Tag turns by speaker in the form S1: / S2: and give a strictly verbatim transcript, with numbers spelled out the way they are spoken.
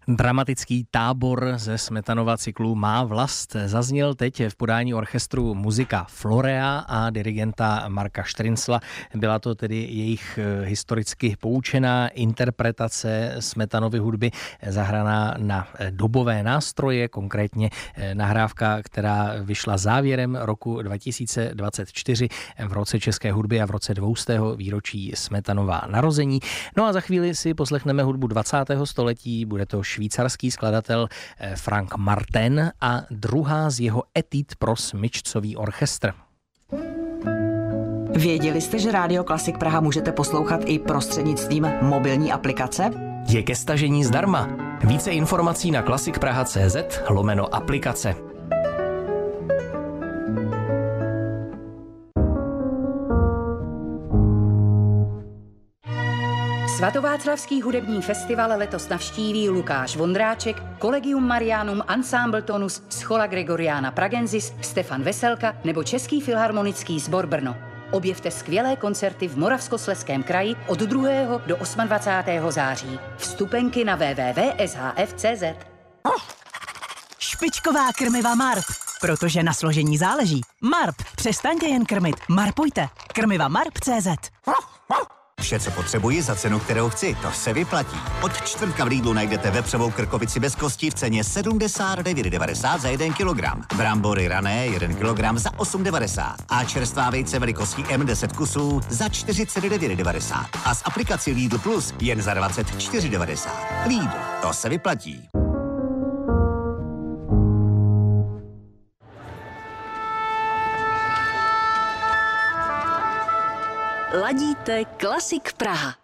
S1: Dramatický tábor ze Smetanova cyklu Má vlast zazněl teď v podání orchestru Muzika Florea a dirigenta Marka Štrincla. Byla to tedy jejich historicky poučená interpretace Smetanovy hudby zahraná na dobové nástroje, konkrétně nahrávka, která vyšla závěrem roku dva tisíce dvacet čtyři v roce české hudby a v roce dvoustého výročí Smetanova narození. No a za chvíli si poslechneme hudbu dvacátého století, bude to švýcarský skladatel Frank Martin a druhá z jeho etud pro smyčcový orchestr.
S2: Věděli jste, že Rádio Klasik Praha můžete poslouchat i prostřednictvím mobilní aplikace?
S1: Je ke stažení zdarma. Více informací na klasikpraha tečka cé zet lomeno aplikace.
S3: Svatováclavský hudební festival letos navštíví Lukáš Vondráček, Collegium Marianum, Ensemble Tonus, Schola Gregoriana Pragensis, Stefan Veselka nebo Český filharmonický sbor Brno. Objevte skvělé koncerty v Moravskoslezském kraji od druhého do dvacátého osmého září. Vstupenky na w w w tečka s h f tečka c z.
S2: Špičková krmiva Marp, protože na složení záleží. Marp, přestaňte jen krmit, marpujte. Krmiva marp tečka cé zet.
S4: Vše, co potřebuji za cenu, kterou chci, to se vyplatí. Od čtvrtka v Lidlu najdete vepřovou krkovici bez kosti v ceně sedmdesát devět devadesát za jeden kilogram. Brambory rané jeden kilogram za osm devadesát. A čerstvá vejce velikostí M deset kusů za čtyřicet devět devadesát. A s aplikací Lidl Plus jen za dvacet čtyři devadesát. Lidl, to se vyplatí.
S2: Ladíte Klasik Praha.